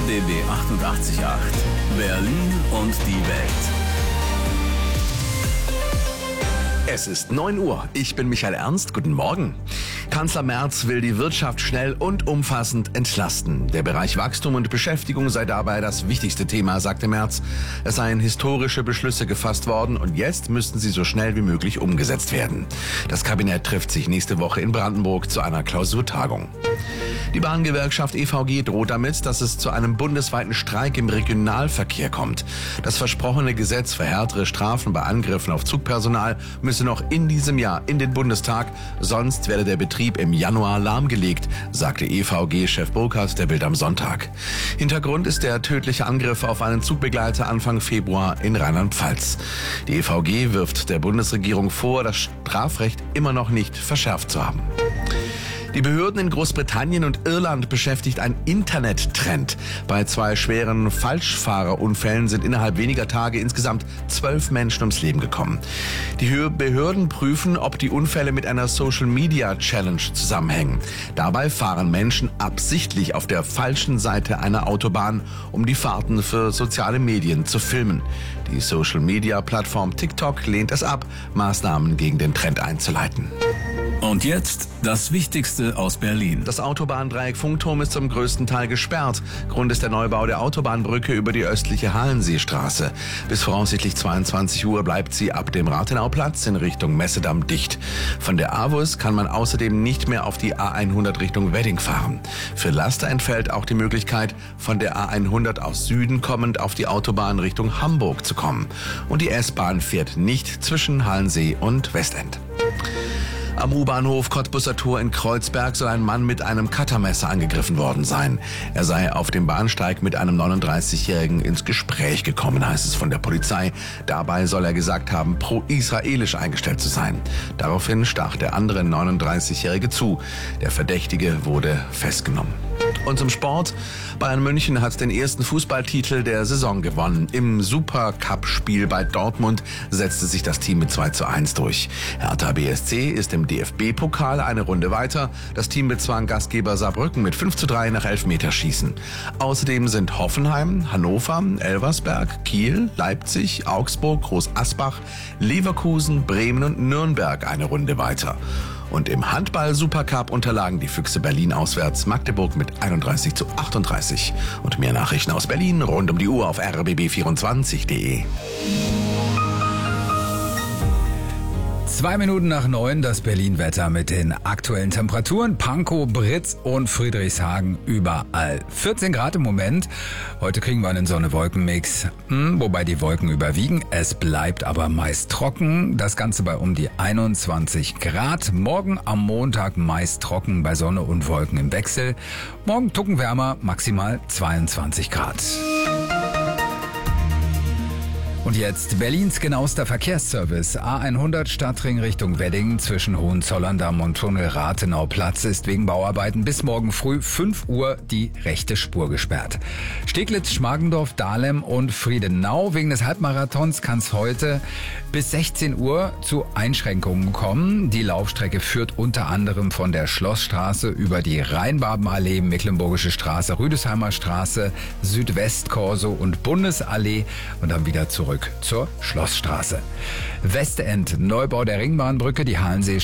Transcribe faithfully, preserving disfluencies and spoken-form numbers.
D B achtundachtzig Komma acht. Berlin und die Welt. Es ist neun Uhr. Ich bin Michael Ernst. Guten Morgen. Kanzler Merz will die Wirtschaft schnell und umfassend entlasten. Der Bereich Wachstum und Beschäftigung sei dabei das wichtigste Thema, sagte Merz. Es seien historische Beschlüsse gefasst worden und jetzt müssten sie so schnell wie möglich umgesetzt werden. Das Kabinett trifft sich nächste Woche in Brandenburg zu einer Klausurtagung. Die Bahngewerkschaft E V G droht damit, dass es zu einem bundesweiten Streik im Regionalverkehr kommt. Das versprochene Gesetz für härtere Strafen bei Angriffen auf Zugpersonal müsse noch in diesem Jahr in den Bundestag, sonst werde der Betrieb im Januar lahmgelegt, sagte E V G-Chef Burkhardt der Bild am Sonntag. Hintergrund ist der tödliche Angriff auf einen Zugbegleiter Anfang Februar in Rheinland-Pfalz. Die E V G wirft der Bundesregierung vor, das Strafrecht immer noch nicht verschärft zu haben. Die Behörden in Großbritannien und Irland beschäftigt ein Internettrend. Bei zwei schweren Falschfahrerunfällen sind innerhalb weniger Tage insgesamt zwölf Menschen ums Leben gekommen. Die Behörden prüfen, ob die Unfälle mit einer Social-Media-Challenge zusammenhängen. Dabei fahren Menschen absichtlich auf der falschen Seite einer Autobahn, um die Fahrten für soziale Medien zu filmen. Die Social-Media-Plattform TikTok lehnt es ab, Maßnahmen gegen den Trend einzuleiten. Und jetzt das Wichtigste aus Berlin. Das Autobahndreieck Funkturm ist zum größten Teil gesperrt. Grund ist der Neubau der Autobahnbrücke über die östliche Hallenseestraße. Bis voraussichtlich zweiundzwanzig Uhr bleibt sie ab dem Rathenauplatz in Richtung Messedamm dicht. Von der A W U S kann man außerdem nicht mehr auf die A hundert Richtung Wedding fahren. Für Laster entfällt auch die Möglichkeit, von der A hundert aus Süden kommend auf die Autobahn Richtung Hamburg zu kommen. Und die S-Bahn fährt nicht zwischen Hallensee und Westend. Am U-Bahnhof Cottbusser Tor in Kreuzberg soll ein Mann mit einem Cuttermesser angegriffen worden sein. Er sei auf dem Bahnsteig mit einem neununddreißigjährigen ins Gespräch gekommen, heißt es von der Polizei. Dabei soll er gesagt haben, pro-israelisch eingestellt zu sein. Daraufhin stach der andere neununddreißigjährige zu. Der Verdächtige wurde festgenommen. Und zum Sport. Bayern München hat den ersten Fußballtitel der Saison gewonnen. Im Supercup-Spiel bei Dortmund setzte sich das Team mit zwei zu eins durch. Hertha B S C ist im D F B-Pokal eine Runde weiter. Das Team bezwang Gastgeber Saarbrücken mit fünf zu drei nach Elfmeterschießen. Außerdem sind Hoffenheim, Hannover, Elversberg, Kiel, Leipzig, Augsburg, Groß Asbach, Leverkusen, Bremen und Nürnberg eine Runde weiter. Und im Handball-Supercup unterlagen die Füchse Berlin auswärts Magdeburg mit einunddreißig zu achtunddreißig. Und mehr Nachrichten aus Berlin rund um die Uhr auf r b b vierundzwanzig punkt de. Zwei Minuten nach neun das Berlin-Wetter mit den aktuellen Temperaturen. Pankow, Britz und Friedrichshagen überall. vierzehn Grad im Moment. Heute kriegen wir einen Sonne-Wolken-Mix, hm, wobei die Wolken überwiegen. Es bleibt aber meist trocken. Das Ganze bei um die einundzwanzig Grad. Morgen am Montag meist trocken bei Sonne und Wolken im Wechsel. Morgen Tucken wärmer, maximal zweiundzwanzig Grad. Und jetzt Berlins genauester Verkehrsservice. A hundert Stadtring Richtung Wedding zwischen Hohenzollern-Damm und Tunnel-Rathenauplatz ist wegen Bauarbeiten bis morgen früh fünf Uhr die rechte Spur gesperrt. Steglitz, Schmargendorf, Dahlem und Friedenau. Wegen des Halbmarathons kann es heute bis sechzehn Uhr zu Einschränkungen kommen. Die Laufstrecke führt unter anderem von der Schlossstraße über die Rheinbabenallee, Mecklenburgische Straße, Rüdesheimer Straße, Südwestkorso und Bundesallee und dann wieder zurück zur Schlossstraße. Westend, Neubau der Ringbahnbrücke, die Hallensee